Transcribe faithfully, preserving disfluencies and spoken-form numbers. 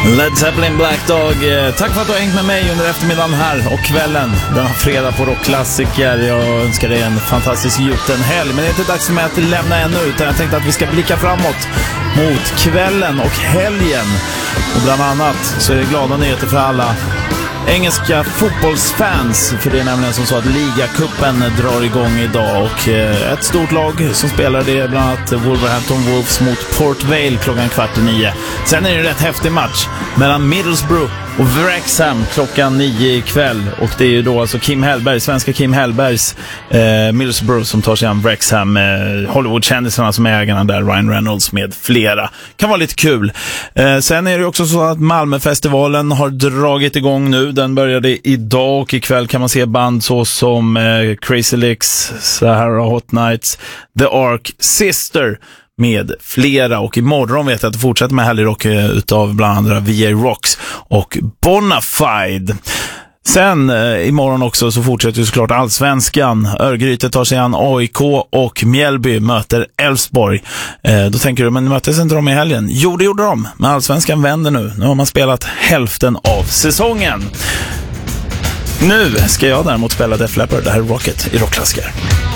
Led Zeppelin, Black Dog. Tack för att du har hängt med mig under eftermiddagen här och kvällen. Den har fredag på rockklassiker. Jag önskar dig en fantastisk gjuten helg. Men det är inte dags för mig att lämna ännu, utan jag tänkte att vi ska blicka framåt mot kvällen och helgen. Och bland annat så är det glada nyheter för alla engelska fotbollsfans, för det är nämligen som så att ligacupen drar igång idag och ett stort lag som spelar det är bland annat Wolverhampton Wolves mot Port Vale klockan kvart i nio. Sen är det en rätt häftig match mellan Middlesbrough och Wrexham klockan nio ikväll, och det är ju då alltså Kim Hellberg, svenska Kim Hellbergs eh, Middlesbrough som tar sig an Wrexham, eh, Hollywood-kändisarna som är ägarna där, Ryan Reynolds med flera. Kan vara lite kul. Eh, sen är det också så att Malmöfestivalen har dragit igång nu. Den började idag och ikväll kan man se band så som eh, Crazy Licks, Sahara Hot Nights, The Ark, Sister med flera, och imorgon vet jag att det fortsätter med helgrock utav bland andra V A Rocks och Bonafide. Sen eh, imorgon också så fortsätter ju såklart Allsvenskan. Örgryte tar sig an A I K och Mjällby möter Elfsborg. Eh, då tänker du, men möttes inte de i helgen? Jo, det gjorde de. Men Allsvenskan vänder nu. Nu har man spelat hälften av säsongen. Nu ska jag däremot spela Def Leppard, det här är Rocket i rockklassiker.